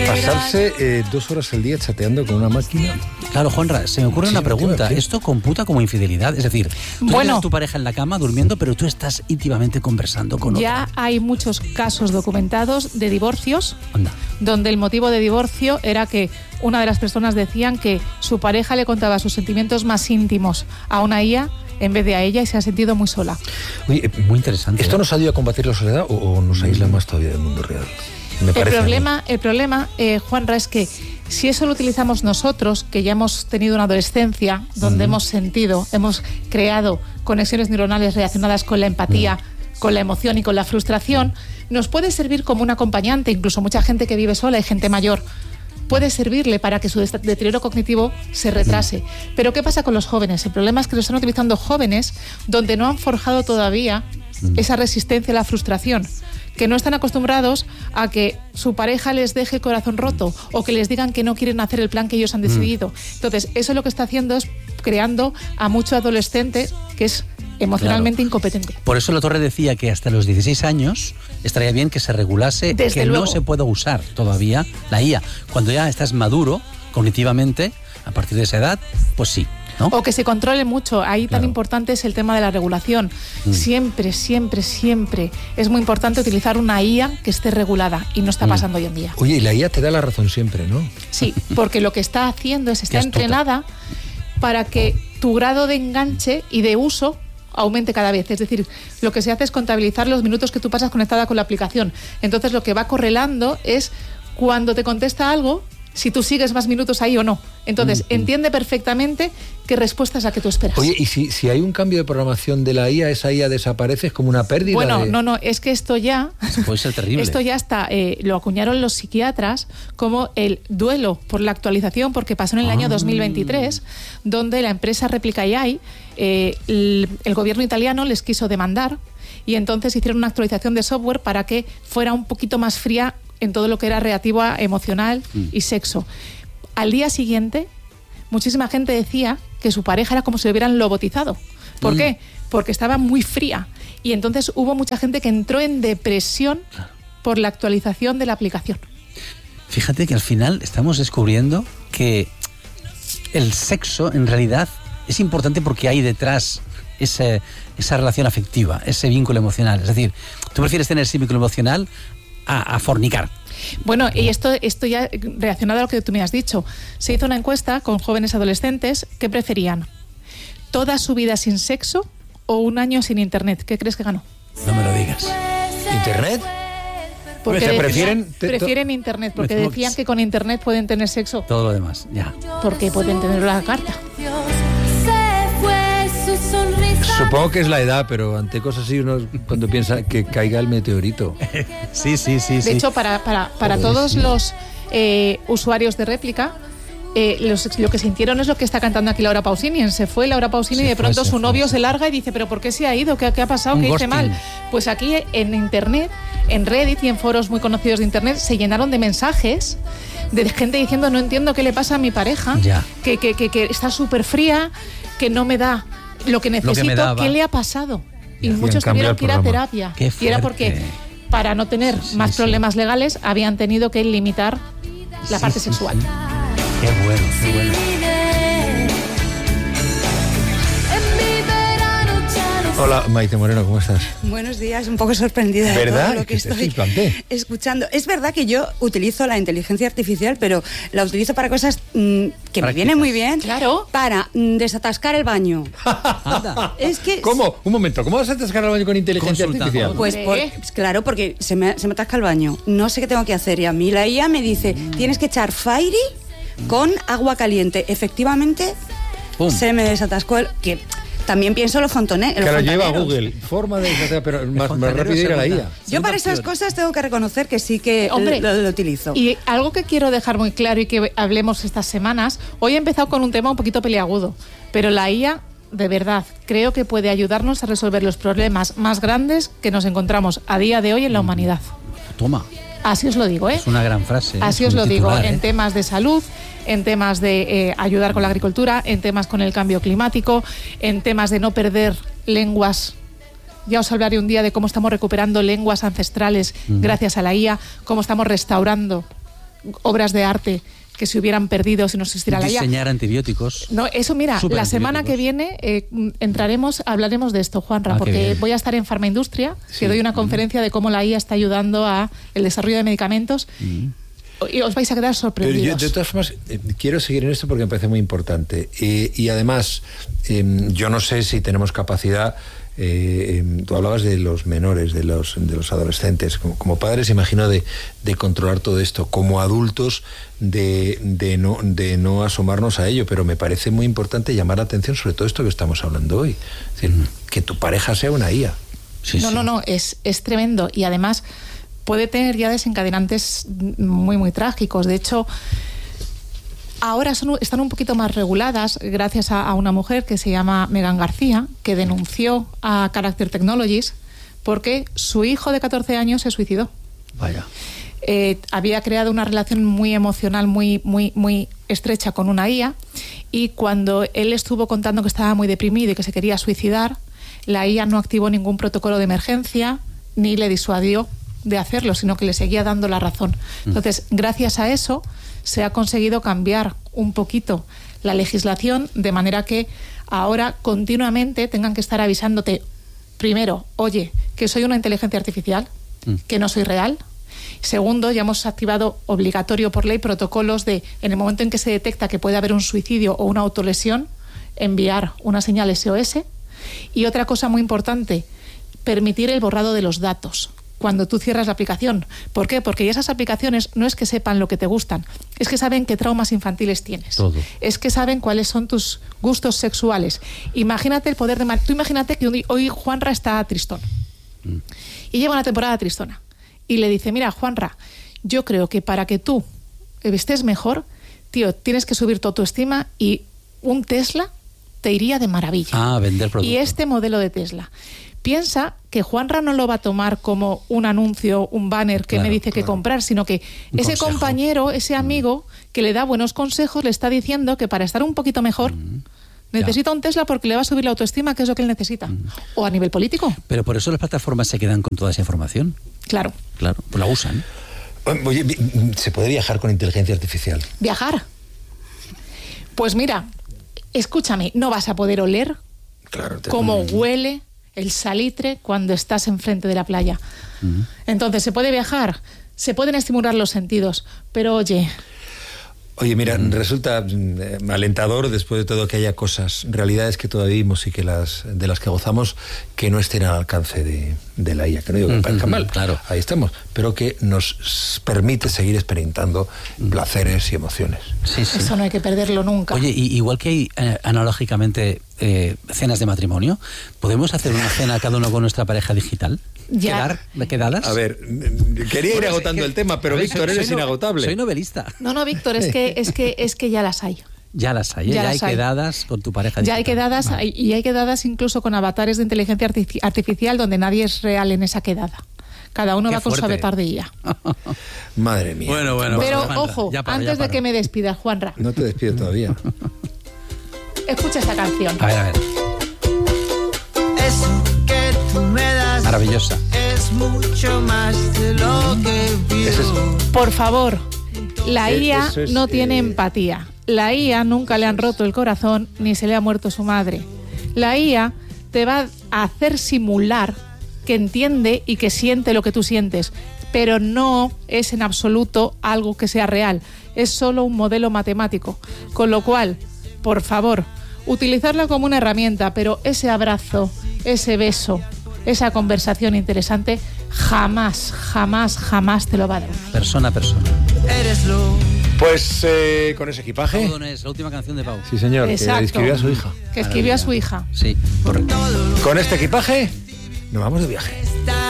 Pasarse 2 horas al día chateando con una máquina. Claro, Juanra, se me ocurre una pregunta. ¿Esto computa como infidelidad? Es decir, tú tienes a tu pareja en la cama durmiendo, pero tú estás íntimamente conversando con otra. Ya hay muchos casos documentados de divorcios, donde el motivo de divorcio era que una de las personas decían que su pareja le contaba sus sentimientos más íntimos a una IA en vez de a ella, y se ha sentido muy sola. Oye, muy interesante. ¿Esto nos ayuda a combatir la soledad o nos aísla más todavía del mundo real? El problema, Juanra, es que si eso lo utilizamos nosotros, que ya hemos tenido una adolescencia donde hemos sentido, hemos creado conexiones neuronales relacionadas con la empatía, con la emoción y con la frustración, nos puede servir como un acompañante. Incluso mucha gente que vive sola y gente mayor puede servirle para que su deterioro cognitivo se retrase. Pero ¿qué pasa con los jóvenes? El problema es que lo están utilizando jóvenes donde no han forjado todavía esa resistencia a la frustración, que no están acostumbrados a que su pareja les deje el corazón roto o que les digan que no quieren hacer el plan que ellos han decidido. Entonces, eso lo que está haciendo es creando a mucho adolescente que es emocionalmente incompetente. Por eso La Torre decía que hasta los 16 años estaría bien que se regulase, desde que luego no se pueda usar todavía la IA. Cuando ya estás maduro cognitivamente, a partir de esa edad, pues sí, ¿no? O que se controle mucho. Ahí tan importante es el tema de la regulación. Siempre es muy importante utilizar una IA que esté regulada, y no está pasando hoy en día. Oye, y la IA te da la razón siempre, ¿no? Sí, porque lo que está haciendo es, está entrenada para que tu grado de enganche y de uso aumente cada vez. Es decir, lo que se hace es contabilizar los minutos que tú pasas conectada con la aplicación. Entonces, lo que va correlando es cuando te contesta algo, si tú sigues más minutos ahí o no. Entonces, entiende perfectamente qué respuesta es la que tú esperas. Oye, y si hay un cambio de programación de la IA, esa IA desaparece, es como una pérdida. Bueno, no, es que esto ya... puede ser terrible. Esto ya está, lo acuñaron los psiquiatras como el duelo por la actualización, porque pasó en el año 2023, donde la empresa Replica AI, el gobierno italiano les quiso demandar, y entonces hicieron una actualización de software para que fuera un poquito más fría en todo lo que era relativo a emocional y sexo. Al día siguiente, muchísima gente decía que su pareja era como si lo hubieran lobotizado. ¿Por qué? Porque estaba muy fría. Y entonces hubo mucha gente que entró en depresión por la actualización de la aplicación. Fíjate que al final estamos descubriendo que el sexo en realidad es importante porque hay detrás esa relación afectiva, ese vínculo emocional. Es decir, tú prefieres tener ese vínculo emocional a fornicar. Bueno, y esto ya relacionado a lo que tú me has dicho. Se hizo una encuesta con jóvenes adolescentes que preferían toda su vida sin sexo o un año sin internet. ¿Qué crees que ganó? No me lo digas. ¿Internet? Porque prefieren internet, porque decían que con internet pueden tener sexo. Todo lo demás, ya. Porque pueden tener la carta. Supongo que es la edad, pero ante cosas así uno cuando piensa que caiga el meteorito. Sí. De hecho, para todos los usuarios de Réplica, lo que sintieron es lo que está cantando aquí Laura Pausini. Se fue Laura Pausini y de pronto su novio se larga y dice, ¿pero por qué se ha ido? ¿Qué ha pasado? ¿Qué hice mal? Pues aquí en internet, en Reddit y en foros muy conocidos de internet, se llenaron de mensajes de gente diciendo, no entiendo qué le pasa a mi pareja, que está súper fría, que no me da lo que necesito, ¿qué le ha pasado? Y muchos tuvieron que ir a terapia. Y era porque, para no tener más problemas legales, habían tenido que limitar la parte sexual. Qué bueno. Hola, Maite Moreno, ¿cómo estás? Buenos días, un poco sorprendida de ¿verdad? todo lo que estoy escuchando. Es verdad que yo utilizo la inteligencia artificial, pero la utilizo para cosas que me vienen muy bien. Claro. Para desatascar el baño. Es que... ¿Cómo? Un momento, ¿cómo vas a atascar el baño con inteligencia artificial? Pues claro, porque se me atasca el baño. No sé qué tengo que hacer. Y a mí la IA me dice, tienes que echar Fairy con agua caliente. Efectivamente, se me desatascó el... que también pienso lo fontoné. Claro, lleva Google, forma de desatascar, pero más rápido ir a la IA. Yo para esas cosas tengo que reconocer que sí que lo utilizo. Y algo que quiero dejar muy claro y que hablemos estas semanas, hoy he empezado con un tema un poquito peliagudo, pero la IA, de verdad, creo que puede ayudarnos a resolver los problemas más grandes que nos encontramos a día de hoy en la humanidad. Toma. Así os lo digo, Es una gran frase. Así os lo digo, en temas de salud, en temas de ayudar con la agricultura, en temas con el cambio climático, en temas de no perder lenguas. Ya os hablaré un día de cómo estamos recuperando lenguas ancestrales gracias a la IA, cómo estamos restaurando obras de arte que se hubieran perdido si no existiera la IA. Diseñar antibióticos. No, eso mira, la semana que viene hablaremos de esto, Juanra, porque voy a estar en Farmaindustria, que doy una conferencia de cómo la IA está ayudando a el desarrollo de medicamentos. Y os vais a quedar sorprendidos. Pero yo, de todas formas, quiero seguir en esto porque me parece muy importante. Y además, yo no sé si tenemos capacidad. Tú hablabas de los menores, de los adolescentes. Como padres, imagino, de controlar todo esto. Como adultos, de no asomarnos a ello. Pero me parece muy importante llamar la atención sobre todo esto que estamos hablando hoy. Es decir, que tu pareja sea una IA. No, es tremendo. Y además puede tener ya desencadenantes muy, muy trágicos. De hecho, ahora están un poquito más reguladas gracias a una mujer que se llama Megan García, que denunció a Character Technologies porque su hijo de 14 años se suicidó. Vaya. Había creado una relación muy emocional, muy, muy, muy estrecha con una IA, y cuando él estuvo contando que estaba muy deprimido y que se quería suicidar, la IA no activó ningún protocolo de emergencia ni le disuadió de hacerlo, sino que le seguía dando la razón. Entonces, gracias a eso se ha conseguido cambiar un poquito la legislación de manera que ahora continuamente tengan que estar avisándote, primero, oye, que soy una inteligencia artificial, que no soy real. Segundo, ya hemos activado obligatorio por ley protocolos de, en el momento en que se detecta que puede haber un suicidio o una autolesión, enviar una señal SOS. Y otra cosa muy importante, permitir el borrado de los datos cuando tú cierras la aplicación. ¿Por qué? Porque esas aplicaciones no es que sepan lo que te gustan, es que saben qué traumas infantiles tienes. Todo. Es que saben cuáles son tus gustos sexuales. Imagínate el poder de... Tú imagínate que hoy Juanra está tristón. Y lleva una temporada tristona. Y le dice, mira, Juanra, yo creo que para que tú estés mejor, tío, tienes que subir tu autoestima y un Tesla te iría de maravilla. Vender productos. Y este modelo de Tesla. Piensa que Juanra no lo va a tomar como un anuncio, un banner que me dice que comprar, sino que ese compañero, ese amigo que le da buenos consejos, le está diciendo que para estar un poquito mejor necesita un Tesla porque le va a subir la autoestima, que es lo que él necesita. O a nivel político. Pero por eso las plataformas se quedan con toda esa información. Claro. Claro, pues la usan. Oye, ¿se puede viajar con inteligencia artificial? ¿Viajar? Pues mira, escúchame, no vas a poder oler cómo huele el salitre cuando estás enfrente de la playa. Entonces, ¿se puede viajar? Se pueden estimular los sentidos, pero oye... Oye, mira, resulta alentador después de todo que haya cosas, realidades que todavía vivimos y que de las que gozamos, que no estén al alcance de la IA, que no digo que parezca mal, claro, ahí estamos, pero que nos permite seguir experimentando placeres y emociones. Sí. Eso no hay que perderlo nunca. Oye, igual que hay analógicamente cenas de matrimonio, ¿podemos hacer una cena cada uno con nuestra pareja digital? ¿Quedadas? A ver, quería ir agotando el tema, pero Víctor, eres inagotable. Soy novelista. No, Víctor, es que ya las hay. Ya las hay, ya hay quedadas con tu pareja digital. Ya hay quedadas, y hay quedadas incluso con avatares de inteligencia artificial donde nadie es real en esa quedada. Cada uno va con su avatar de IA. Madre mía. Bueno. Pero Juanra, ojo, antes de que me despidas, Juanra. No te despido todavía. Escucha esta canción. A ver. Eso que tú me das maravillosa. Es mucho más de lo que vivo. Por favor, la IA no tiene empatía. La IA nunca le han roto el corazón ni se le ha muerto su madre. La IA te va a hacer simular que entiende y que siente lo que tú sientes, pero no es en absoluto algo que sea real. Es solo un modelo matemático. Con lo cual, por favor, utilizarla como una herramienta, pero ese abrazo, ese beso, esa conversación interesante, jamás te lo va a dar. Persona a persona. Eres lo... Pues con ese equipaje. Pau Donés, la última canción de Pau. Sí, señor, exacto, que escribió a su hija. Que escribió a su hija. Sí, correcto. Con este equipaje nos vamos de viaje.